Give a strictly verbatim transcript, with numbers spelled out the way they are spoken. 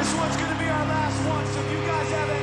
This one's gonna be our last one, so if you guys have